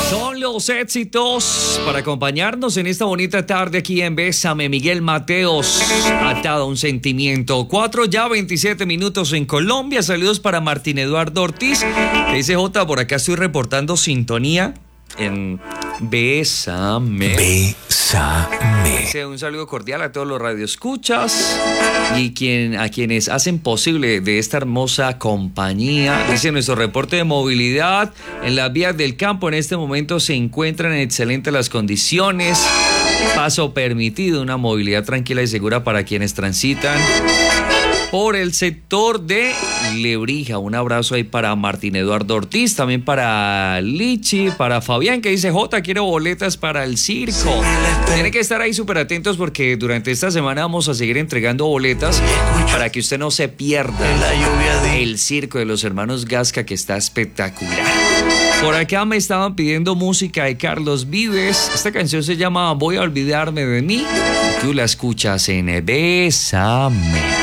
Son los éxitos para acompañarnos en esta bonita tarde aquí en Bésame. Miguel Mateos, atado a un sentimiento. 4:27 en Colombia. Saludos para Martín Eduardo Ortiz. Que dice J, por acá estoy reportando sintonía en Bésame. Bésame. Un saludo cordial a todos los radioescuchas y a quienes hacen posible de esta hermosa compañía. Dice nuestro reporte de movilidad en las vías del campo en este momento se encuentran en excelentes las condiciones. Paso permitido, una movilidad tranquila y segura para quienes transitan por el sector de Lebrija. Un abrazo ahí para Martín Eduardo Ortiz, también para Lichi, para Fabián que dice J, quiero boletas para el circo. Tienen que estar ahí súper atentos porque durante esta semana vamos a seguir entregando boletas para que usted no se pierda el circo de los hermanos Gasca, que está espectacular. Por acá me estaban pidiendo música de Carlos Vives. Esta canción se llama Voy a olvidarme de mí. Tú la escuchas en Bésame.